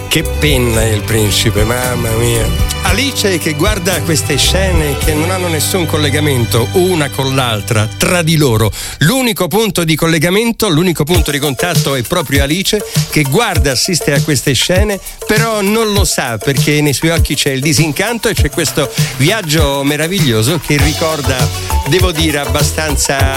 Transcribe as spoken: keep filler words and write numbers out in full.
Che penna il principe, mamma mia. Alice che guarda queste scene che non hanno nessun collegamento una con l'altra, tra di loro. L'unico punto di collegamento, l'unico punto di contatto è proprio Alice che guarda, assiste a queste scene, però non lo sa perché nei suoi occhi c'è il disincanto e c'è questo viaggio meraviglioso che ricorda, devo dire, abbastanza